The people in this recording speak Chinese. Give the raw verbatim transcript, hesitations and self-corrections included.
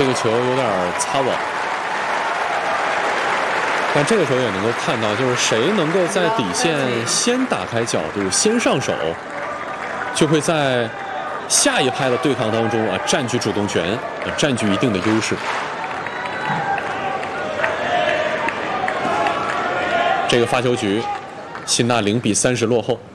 这个球有点擦网。但这个时候也能够看到，就是谁能够在底线先打开角度、先上手，就会在下一拍的对抗当中啊占据主动权，啊占据一定的优势。这个发球局，辛纳零比三十落后。